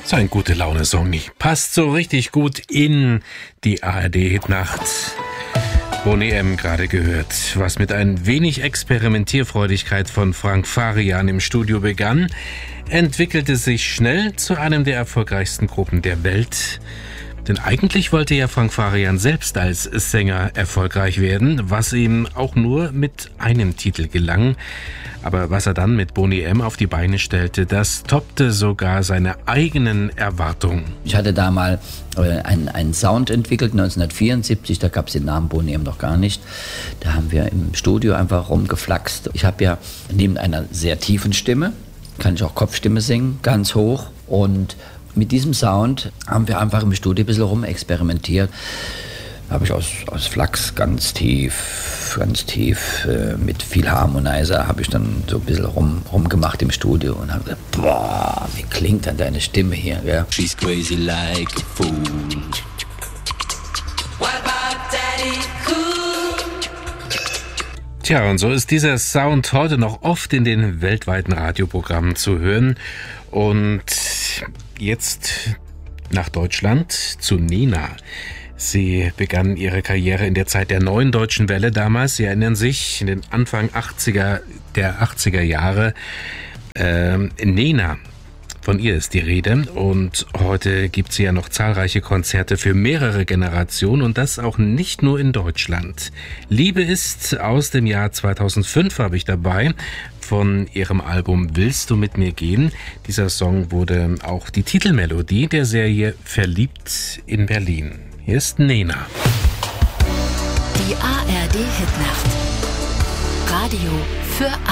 So ein Gute-Laune-Song. Passt so richtig gut in die ARD-Hitnacht. Boney M. gerade gehört, was mit ein wenig Experimentierfreudigkeit von Frank Farian im Studio begann, entwickelte sich schnell zu einem der erfolgreichsten Gruppen der Welt. Denn eigentlich wollte ja Frank Farian selbst als Sänger erfolgreich werden, was ihm auch nur mit einem Titel gelang. Aber was er dann mit Boney M. auf die Beine stellte, das toppte sogar seine eigenen Erwartungen. Ich hatte da mal einen Sound entwickelt, 1974, da gab es den Namen Boney M. noch gar nicht. Da haben wir im Studio einfach rumgeflaxt. Ich habe ja neben einer sehr tiefen Stimme, kann ich auch Kopfstimme singen, ganz hoch, und mit diesem Sound haben wir einfach im Studio ein bisschen rumexperimentiert. Habe ich aus Flachs ganz tief, mit viel Harmonizer habe ich dann so ein bisschen rumgemacht im Studio und habe gesagt, boah, wie klingt dann deine Stimme hier, gell? She's crazy like a fool. What about Daddy Cool? Tja, und so ist dieser Sound heute noch oft in den weltweiten Radioprogrammen zu hören. Und jetzt nach Deutschland zu Nena. Sie begann ihre Karriere in der Zeit der neuen deutschen Welle damals. Sie erinnern sich, in den Anfang der 80er Jahre. Nena, von ihr ist die Rede. Und heute gibt sie ja noch zahlreiche Konzerte für mehrere Generationen und das auch nicht nur in Deutschland. Liebe ist aus dem Jahr 2005 habe ich dabei. Von ihrem Album Willst du mit mir gehen? Dieser Song wurde auch die Titelmelodie der Serie Verliebt in Berlin. Hier ist Nena. Die ARD Hitnacht. Radio für